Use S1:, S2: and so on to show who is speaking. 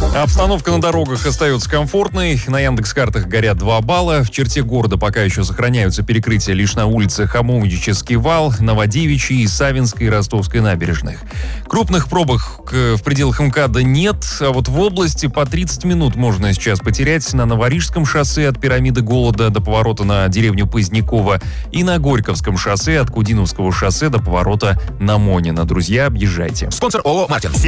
S1: Обстановка на дорогах остается комфортной. На Яндекс.Картах горят 2 балла. В черте города пока еще сохраняются перекрытия лишь на улице Хамовнический вал, Новодевичьей, Савинской и Ростовской набережных. Крупных пробок в пределах МКАДа нет, а вот в области по 30 минут можно сейчас потерять на Новорижском шоссе от пирамиды Голода до поворота на деревню Позднякова и на Горьковском шоссе от Кудиновского шоссе до поворота на Монина. Друзья, объезжайте.
S2: Спонсор ООО «Мартин».